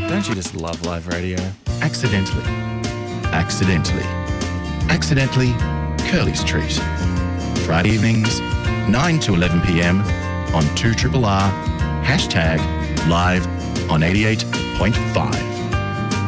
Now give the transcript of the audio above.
Don't you just love live radio? Accidentally. Accidentally. Accidentally, Curly Street. Friday evenings, 9 to 11 p.m. on 2RRR, hashtag live on 88.5.